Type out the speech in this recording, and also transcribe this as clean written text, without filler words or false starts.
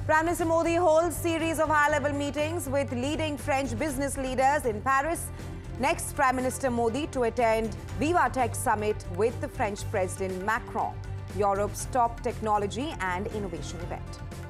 Prime Minister Modi holds series of high-level meetings with leading French business leaders in Paris. Next, Prime Minister Modi to attend Viva Tech Summit with the French President Macron, Europe's top technology and innovation event.